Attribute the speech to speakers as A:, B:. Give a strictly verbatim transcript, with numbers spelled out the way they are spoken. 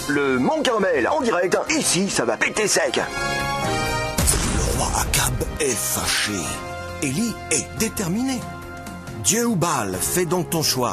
A: le Mont Caramel en direct. Ici, ça va péter sec.
B: Le roi Akab est fâché. Élie est déterminé. Dieu ou Baal, fais donc ton choix.